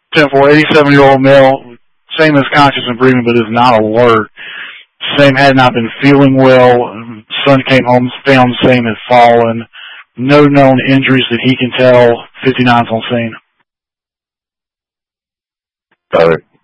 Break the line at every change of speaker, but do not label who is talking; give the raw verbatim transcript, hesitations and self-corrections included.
ten four, eighty-seven-year-old male, same as conscious and breathing, but is not alert. Same had not been feeling well. Son came home, found same had fallen. No known injuries that he can tell. fifty-nine's on scene.
Got it.